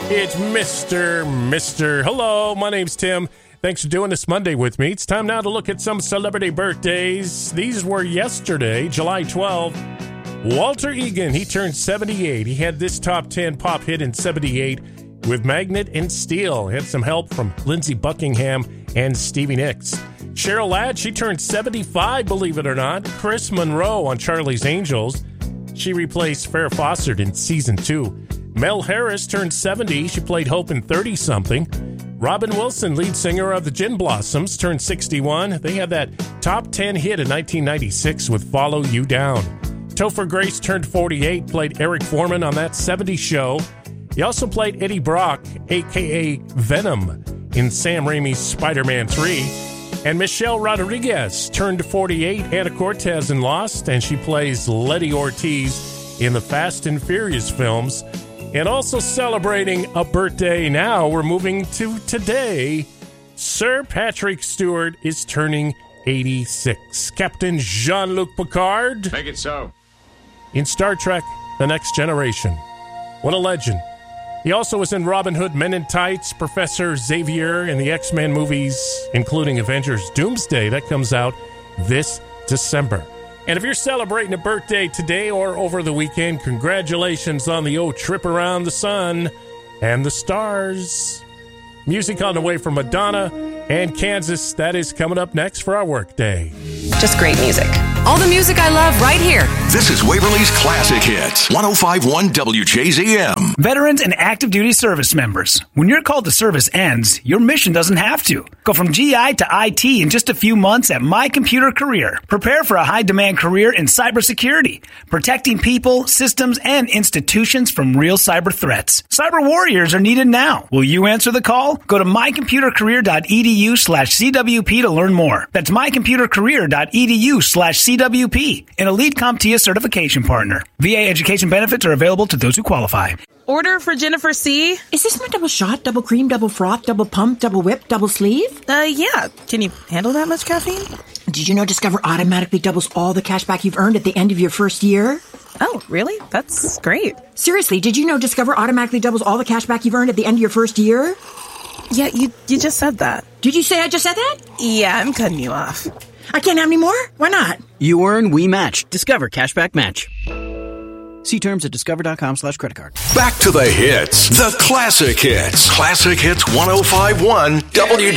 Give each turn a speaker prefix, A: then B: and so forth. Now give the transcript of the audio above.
A: It's Mr. Hello, my name's Tim. Thanks for doing this Monday with me. It's time now to look at some celebrity birthdays. These were yesterday, July 12th. Walter Egan, he turned 78. He had this top 10 pop hit in 78 with Magnet and Steel. He had some help from Lindsey Buckingham and Stevie Nicks. Cheryl Ladd, she turned 75, believe it or not. Chris Monroe on Charlie's Angels. She replaced Farrah Fawcett in season 2. Mel Harris turned 70. She played Hope in 30-something. Robin Wilson, lead singer of the Gin Blossoms, turned 61. They had that top 10 hit in 1996 with Follow You Down. Topher Grace turned 48, played Eric Foreman on That 70s Show. He also played Eddie Brock, a.k.a. Venom, in Sam Raimi's Spider-Man 3. And Michelle Rodriguez turned 48, Anna Cortez in Lost, and she plays Letty Ortiz in the Fast and Furious films. And also celebrating a birthday now, we're moving to today. Sir Patrick Stewart is turning 86. Captain Jean-Luc Picard.
B: Make it so.
A: In Star Trek, The Next Generation. What a legend. He also was in Robin Hood Men in Tights, Professor Xavier in the X-Men movies, including Avengers Doomsday. That comes out this December. And if you're celebrating a birthday today or over the weekend, congratulations on the old trip around the sun and the stars. Music on the way from Madonna and Kansas. That is coming up next for our workday.
C: Just great music. All the music I love right here.
D: This is Waverly's Classic Hits, 105.1 WJZM.
E: Veterans and active duty service members. When your call to service ends, your mission doesn't have to. Go from GI to IT in just a few months at My Computer Career. Prepare for a high-demand career in cybersecurity, protecting people, systems, and institutions from real cyber threats. Cyber warriors are needed now. Will you answer the call? Go to mycomputercareer.edu/CWP to learn more. That's mycomputercareer.edu/CWP. An elite CompTIA certification partner. VA education benefits are available to those who qualify.
F: Order for Jennifer C.
G: Is this my double shot, double cream, double froth, double pump, double whip, double sleeve?
F: Yeah. Can you handle that much caffeine?
G: Did you know Discover automatically doubles all the cash back you've earned at the end of your first year?
F: Oh, really? That's great.
G: Seriously, did you know Discover automatically doubles all the cash back you've earned at the end of your first year?
F: Yeah, you just said that.
G: Did you say I just said that?
F: Yeah, I'm cutting you off.
G: I can't have any more? Why not?
H: You earn, we match. Discover Cashback Match. See terms at discover.com/creditcard.
D: Back to the hits, the classic hits. Classic Hits 105.1 WJZM.